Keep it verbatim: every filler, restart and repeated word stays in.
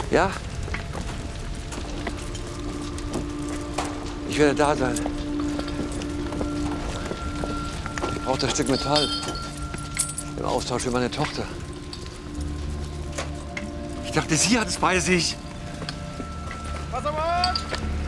Ja? Ich werde da sein. Ich brauche das Stück Metall. Im Austausch für meine Tochter. Ich dachte, sie hat es bei sich. Wassermann!